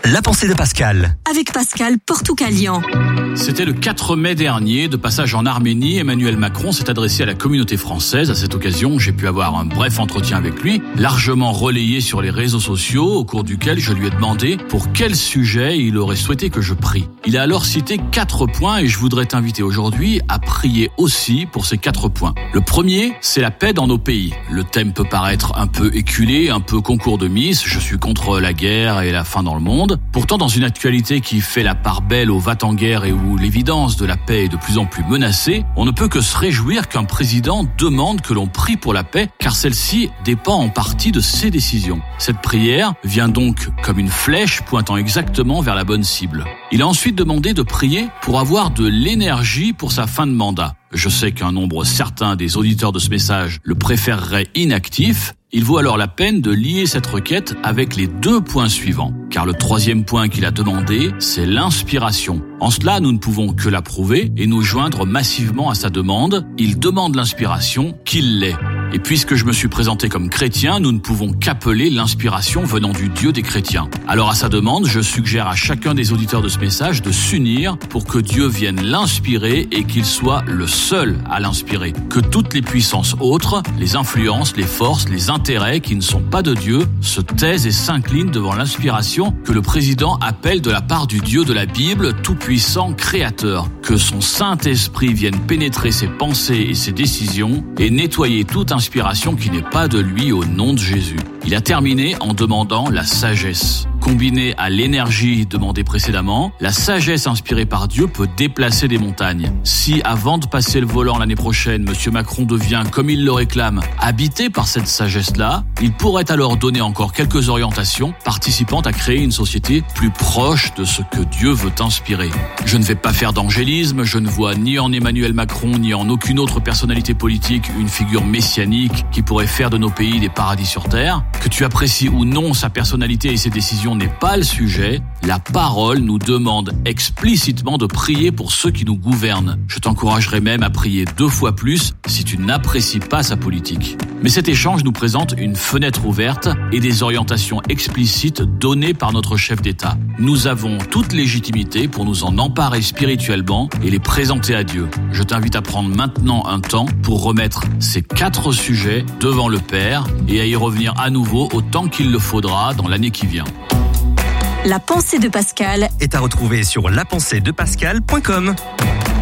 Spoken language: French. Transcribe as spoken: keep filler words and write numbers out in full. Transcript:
La pensée de Pascal. Avec Pascal Portoukalian. C'était le quatre mai dernier, de passage en Arménie, Emmanuel Macron s'est adressé à la communauté française. À cette occasion, j'ai pu avoir un bref entretien avec lui, largement relayé sur les réseaux sociaux, au cours duquel je lui ai demandé pour quel sujet il aurait souhaité que je prie. Il a alors cité quatre points et je voudrais t'inviter aujourd'hui à prier aussi pour ces quatre points. Le premier, c'est la paix dans nos pays. Le thème peut paraître un peu éculé, un peu concours de Miss, je suis contre la guerre et la faim dans le monde. Pourtant, dans une actualité qui fait la part belle au va-t-en-guerre et où l'évidence de la paix est de plus en plus menacée, on ne peut que se réjouir qu'un président demande que l'on prie pour la paix, car celle-ci dépend en partie de ses décisions. Cette prière vient donc comme une flèche pointant exactement vers la bonne cible. Il a ensuite demandé de prier pour avoir de l'énergie pour sa fin de mandat. Je sais qu'un nombre certain des auditeurs de ce message le préféreraient inactif. Il vaut alors la peine de lier cette requête avec les deux points suivants. Car le troisième point qu'il a demandé, c'est l'inspiration. En cela, nous ne pouvons que l'approuver et nous joindre massivement à sa demande. Il demande l'inspiration, qu'il l'ait. Et puisque je me suis présenté comme chrétien, nous ne pouvons qu'appeler l'inspiration venant du Dieu des chrétiens. Alors à sa demande, je suggère à chacun des auditeurs de ce message de s'unir pour que Dieu vienne l'inspirer et qu'il soit le seul à l'inspirer. Que toutes les puissances autres, les influences, les forces, les intérêts qui ne sont pas de Dieu se taisent et s'inclinent devant l'inspiration que le président appelle de la part du Dieu de la Bible, tout-puissant créateur. Que son Saint-Esprit vienne pénétrer ses pensées et ses décisions et nettoyer toute inspiration qui n'est pas de lui au nom de Jésus. Il a terminé en demandant la sagesse. Combinée à l'énergie demandée précédemment, la sagesse inspirée par Dieu peut déplacer des montagnes. Si, avant de passer le volant l'année prochaine, M. Macron devient, comme il le réclame, habité par cette sagesse-là, il pourrait alors donner encore quelques orientations participant à créer une société plus proche de ce que Dieu veut inspirer. Je ne vais pas faire d'angélisme, je ne vois ni en Emmanuel Macron ni en aucune autre personnalité politique une figure messianique qui pourrait faire de nos pays des paradis sur terre. Que tu apprécies ou non sa personnalité et ses décisions n'est pas le sujet. La parole nous demande explicitement de prier pour ceux qui nous gouvernent. Je t'encouragerai même à prier deux fois plus si tu n'apprécies pas sa politique. Mais cet échange nous présente une fenêtre ouverte et des orientations explicites données par notre chef d'État. Nous avons toute légitimité pour nous en emparer spirituellement et les présenter à Dieu. Je t'invite à prendre maintenant un temps pour remettre ces quatre sujets devant le Père et à y revenir à nouveau autant qu'il le faudra dans l'année qui vient. La pensée de Pascal Est à retrouver sur la pensée de pascal point com.